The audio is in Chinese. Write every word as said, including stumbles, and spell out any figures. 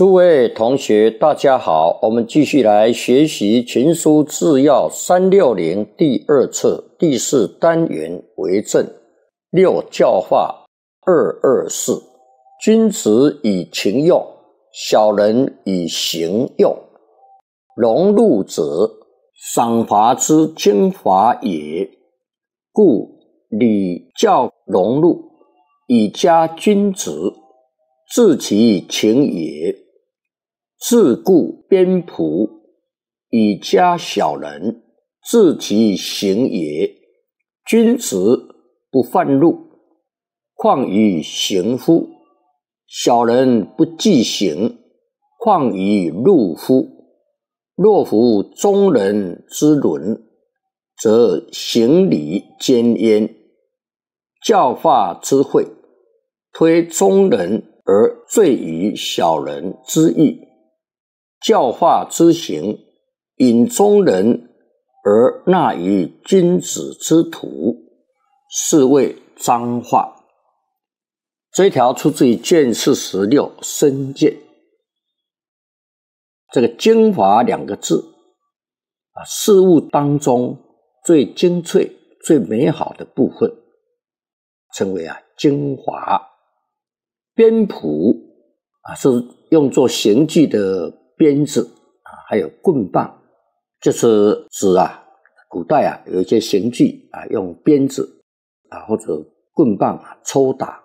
诸位同学，大家好，我们继续来学习《群书治要》三六零第二册第四单元为政六教化二二四，君子以情用，小人以行用。荣禄者，赏罚之经法也。故礼教荣禄，以加君子，治其情也；自固鞭仆，以加小人，治其行也。君子不犯禄，况于行乎？小人不计行，况于禄乎？若夫中人之伦，则行礼兼焉。教化之惠，推中人而罪于小人之义；教化之行，引中人而纳于君子之徒，是谓彰化。这一条出自于卷四十六申诫。这个经法两个字啊，事物当中最精粹、最美好的部分，称为啊经法。鞭仆啊，是用作刑具的鞭子啊，还有棍棒，就是指啊，古代啊有一些刑具啊，用鞭子啊或者棍棒啊抽打